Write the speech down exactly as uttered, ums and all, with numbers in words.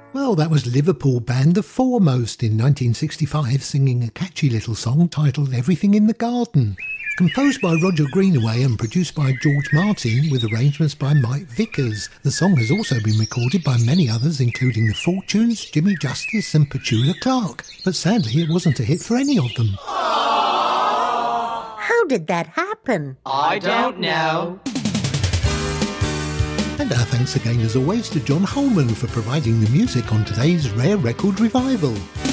Well, that was Liverpool band The Foremost in nineteen sixty-five singing a catchy little song titled Everything in the Garden. Composed by Roger Greenaway and produced by George Martin with arrangements by Mike Vickers. The song has also been recorded by many others including The Fortunes, Jimmy Justice and Petula Clark. But sadly it wasn't a hit for any of them. How did that happen? I don't know. And our thanks again as always to John Holman for providing the music on today's Rare Record Revival.